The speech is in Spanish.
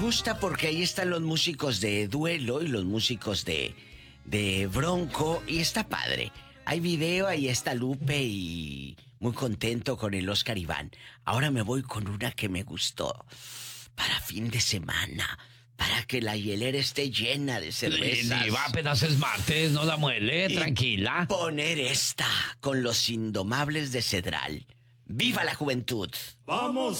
gusta porque ahí están los músicos de Duelo y los músicos de Bronco y está padre. Hay video, ahí está Lupe y muy contento con el Oscar Iván. Ahora me voy con una que me gustó para fin de semana, para que la hielera esté llena de cervezas. Diva, apenas es martes, no la muele, tranquila. Poner esta con los Indomables de Cedral. ¡Viva la juventud! Vamos